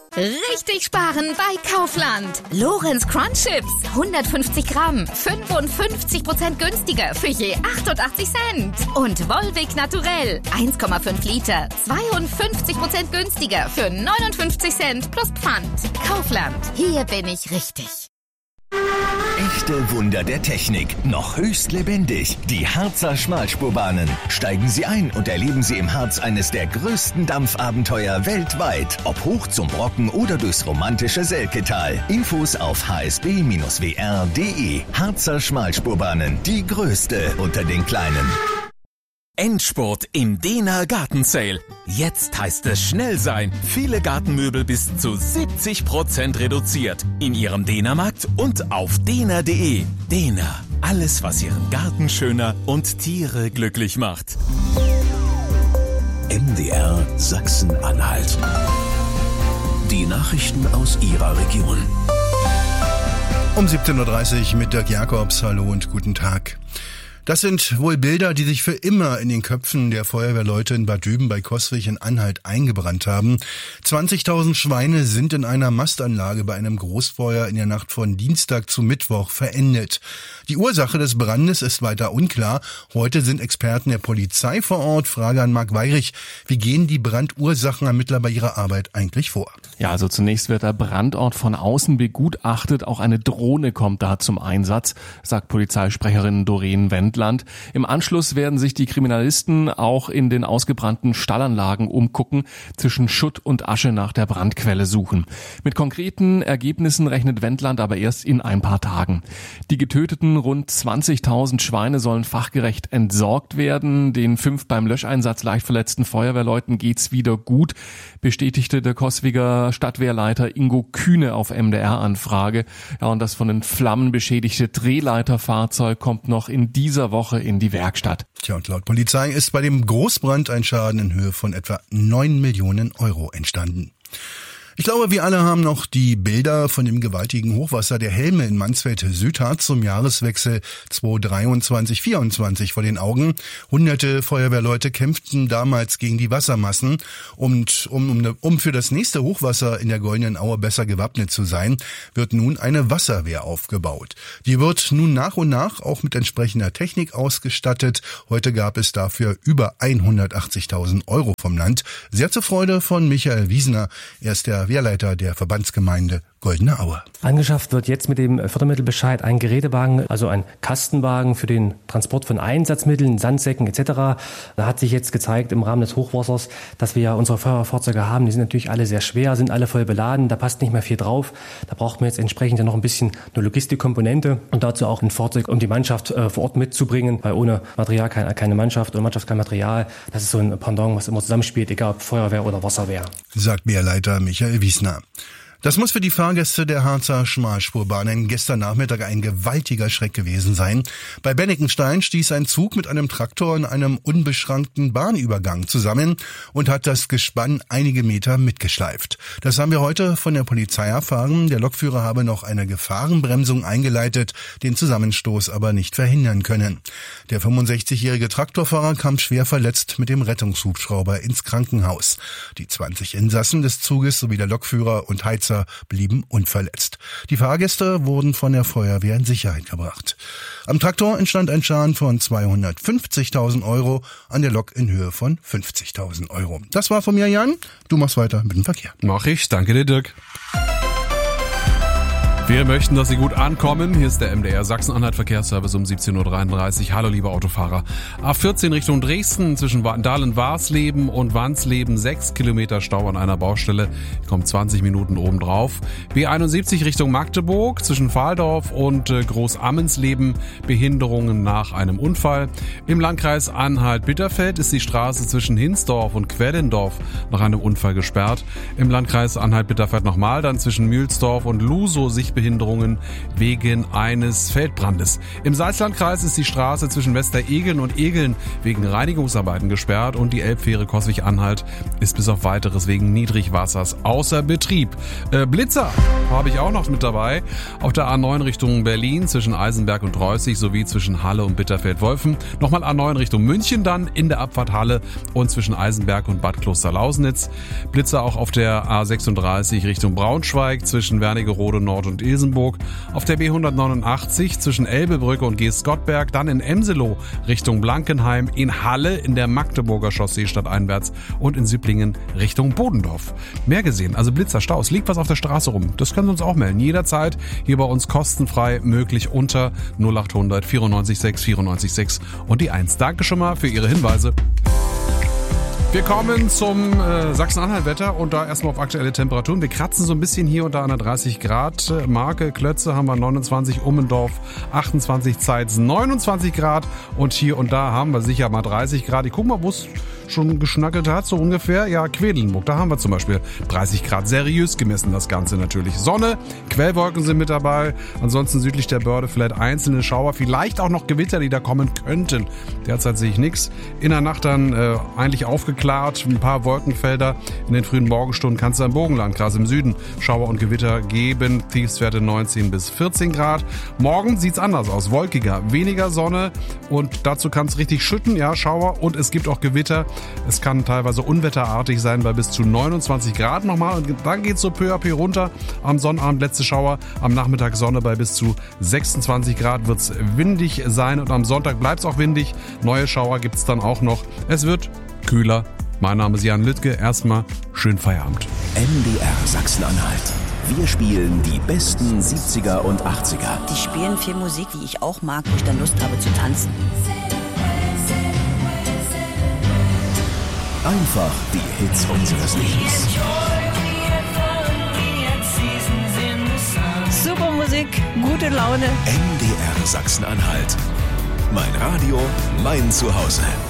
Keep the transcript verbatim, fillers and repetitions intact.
Richtig sparen bei Kaufland. Lorenz Crunch Chips, hundertfünfzig Gramm, fünfundfünfzig Prozent günstiger für je achtundachtzig Cent. Und Volvic Naturell, eins Komma fünf Liter, zweiundfünfzig Prozent günstiger für neunundfünfzig Cent plus Pfand. Kaufland, hier bin ich richtig. Echte Wunder der Technik, noch höchst lebendig. Die Harzer Schmalspurbahnen. Steigen Sie ein und erleben Sie im Harz eines der größten Dampfabenteuer weltweit. Ob hoch zum Brocken oder durchs romantische Selketal. Infos auf h s b Bindestrich w r punkt d e. Harzer Schmalspurbahnen, die größte unter den kleinen. Endspurt im Dehner Gartensale. Jetzt heißt es schnell sein. Viele Gartenmöbel bis zu siebzig Prozent reduziert. In Ihrem Dehnermarkt und auf dehner punkt d e. Dehner. Alles, was Ihren Garten schöner und Tiere glücklich macht. M D R Sachsen-Anhalt. Die Nachrichten aus Ihrer Region. Um siebzehn Uhr dreißig mit Dirk Jakobs. Hallo und guten Tag. Das sind wohl Bilder, die sich für immer in den Köpfen der Feuerwehrleute in Bad Düben bei Coswig in Anhalt eingebrannt haben. zwanzigtausend Schweine sind in einer Mastanlage bei einem Großfeuer in der Nacht von Dienstag zu Mittwoch verendet. Die Ursache des Brandes ist weiter unklar. Heute sind Experten der Polizei vor Ort. Frage an Marc Weirich: Wie gehen die Brandursachenermittler bei ihrer Arbeit eigentlich vor? Ja, also zunächst wird der Brandort von außen begutachtet. Auch eine Drohne kommt da zum Einsatz, sagt Polizeisprecherin Doreen Wendland. Im Anschluss werden sich die Kriminalisten auch in den ausgebrannten Stallanlagen umgucken, zwischen Schutt und Asche nach der Brandquelle suchen. Mit konkreten Ergebnissen rechnet Wendland aber erst in ein paar Tagen. Die getöteten rund zwanzigtausend Schweine sollen fachgerecht entsorgt werden. Den fünf beim Löscheinsatz leicht verletzten Feuerwehrleuten geht's wieder gut, bestätigte der Coswiger Stadtwehrleiter Ingo Kühne auf M D R-Anfrage. Ja, und das von den Flammen beschädigte Drehleiterfahrzeug kommt noch in dieser Woche in die Werkstatt. Tja, und laut Polizei ist bei dem Großbrand ein Schaden in Höhe von etwa neun Millionen Euro entstanden. Ich glaube, wir alle haben noch die Bilder von dem gewaltigen Hochwasser der Helme in Mansfeld-Südharz zum Jahreswechsel zweitausenddreiundzwanzig vierundzwanzig vor den Augen. Hunderte Feuerwehrleute kämpften damals gegen die Wassermassen. Und um, um, um für das nächste Hochwasser in der Goldenen Aue besser gewappnet zu sein, wird nun eine Wasserwehr aufgebaut. Die wird nun nach und nach auch mit entsprechender Technik ausgestattet. Heute gab es dafür über hundertachtzigtausend Euro vom Land. Sehr zur Freude von Michael Wiesner. Er ist der Wehrleiter der Verbandsgemeinde Goldene Aue. Angeschafft wird jetzt mit dem Fördermittelbescheid ein Gerätewagen, also ein Kastenwagen für den Transport von Einsatzmitteln, Sandsäcken et cetera. Da hat sich jetzt gezeigt im Rahmen des Hochwassers, dass wir ja unsere Feuerwehrzeuge haben. Die sind natürlich alle sehr schwer, sind alle voll beladen, da passt nicht mehr viel drauf. Da braucht man jetzt entsprechend ja noch ein bisschen eine Logistikkomponente und dazu auch ein Fahrzeug, um die Mannschaft äh, vor Ort mitzubringen, weil ohne Material keine, keine Mannschaft und Mannschaft kein Material. Das ist so ein Pendant, was immer zusammenspielt, egal ob Feuerwehr oder Wasserwehr. Sagt Wehrleiter Michael Wiesner. Das muss für die Fahrgäste der Harzer Schmalspurbahnen gestern Nachmittag ein gewaltiger Schreck gewesen sein. Bei Bennikenstein stieß ein Zug mit einem Traktor in einem unbeschrankten Bahnübergang zusammen und hat das Gespann einige Meter mitgeschleift. Das haben wir heute von der Polizei erfahren. Der Lokführer habe noch eine Gefahrenbremsung eingeleitet, den Zusammenstoß aber nicht verhindern können. Der fünfundsechzigjährige Traktorfahrer kam schwer verletzt mit dem Rettungshubschrauber ins Krankenhaus. Die zwanzig Insassen des Zuges sowie der Lokführer und Heizer blieben unverletzt. Die Fahrgäste wurden von der Feuerwehr in Sicherheit gebracht. Am Traktor entstand ein Schaden von zweihundertfünfzigtausend Euro, an der Lok in Höhe von fünfzigtausend Euro. Das war von mir, Jan. Du machst weiter mit dem Verkehr. Mach ich. Danke dir, Dirk. Wir möchten, dass Sie gut ankommen. Hier ist der M D R Sachsen-Anhalt Verkehrsservice um siebzehn Uhr dreiunddreißig. Hallo, liebe Autofahrer. A vierzehn Richtung Dresden zwischen Dahlen-Warsleben und Wansleben. Sechs Kilometer Stau an einer Baustelle. Kommt zwanzig Minuten obendrauf. B einundsiebzig Richtung Magdeburg zwischen Fahldorf und Großammensleben. Behinderungen nach einem Unfall. Im Landkreis Anhalt-Bitterfeld ist die Straße zwischen Hinsdorf und Quellendorf nach einem Unfall gesperrt. Im Landkreis Anhalt-Bitterfeld nochmal, dann zwischen Mühlsdorf und Lusow sich Verkehrsbehinderungen wegen eines Feldbrandes. Im Salzlandkreis ist die Straße zwischen Westeregeln und Egeln wegen Reinigungsarbeiten gesperrt und die Elbfähre Coswig-Anhalt ist bis auf Weiteres wegen Niedrigwassers außer Betrieb. Äh, Blitzer habe ich auch noch mit dabei. Auf der A neun Richtung Berlin zwischen Eisenberg und Reußig sowie zwischen Halle und Bitterfeld-Wolfen. Nochmal A neun Richtung München dann in der Abfahrt Halle und zwischen Eisenberg und Bad Klosterlausnitz. Blitzer auch auf der A sechsunddreißig Richtung Braunschweig zwischen Wernigerode Nord und Ilsenburg. Auf der B hundertneunundachtzig zwischen Elbebrücke und Geestgottberg. Dann in Emselow Richtung Blankenheim. In Halle in der Magdeburger Chaussee stadteinwärts und in Süpplingen Richtung Bodendorf. Mehr gesehen, also Blitzer, Staus, liegt was auf der Straße rum. Das können Sie uns auch melden. Jederzeit hier bei uns kostenfrei möglich unter null achthundert vierundneunzig sechs vierundneunzig sechs und die eins. Danke schon mal für Ihre Hinweise. Wir kommen zum äh, Sachsen-Anhalt-Wetter und da erstmal auf aktuelle Temperaturen. Wir kratzen so ein bisschen hier unter einer dreißig Grad Marke. Klötze haben wir neunundzwanzig, Ummendorf achtundzwanzig, Zeitz neunundzwanzig Grad und hier und da haben wir sicher mal dreißig Grad. Ich guck mal, wo es schon geschnackelt hat, so ungefähr. Ja, Quedlinburg, da haben wir zum Beispiel dreißig Grad. Seriös gemessen das Ganze natürlich. Sonne, Quellwolken sind mit dabei. Ansonsten südlich der Börde vielleicht einzelne Schauer, vielleicht auch noch Gewitter, die da kommen könnten. Derzeit sehe ich nichts. In der Nacht dann äh, eigentlich aufgeklärt, ein paar Wolkenfelder. In den frühen Morgenstunden kann es im Burgenlandkreis im Süden Schauer und Gewitter geben. Tiefstwerte neunzehn bis vierzehn Grad. Morgen sieht's anders aus. Wolkiger, weniger Sonne und dazu kann es richtig schütten, ja, Schauer und es gibt auch Gewitter. Es kann teilweise unwetterartig sein bei bis zu neunundzwanzig Grad nochmal und dann geht es so peu à peu runter. Am Sonnabend letzte Schauer, am Nachmittag Sonne bei bis zu sechsundzwanzig Grad wird es windig sein und am Sonntag bleibt es auch windig. Neue Schauer gibt es dann auch noch. Es wird kühler. Mein Name ist Jan Lüttke. Erstmal schönen Feierabend. M D R Sachsen-Anhalt. Wir spielen die besten siebziger und achtziger. Die spielen viel Musik, die ich auch mag, wo ich dann Lust habe zu tanzen. Einfach die Hits unseres Lebens. Super Musik, gute Laune. M D R Sachsen-Anhalt. Mein Radio, mein Zuhause.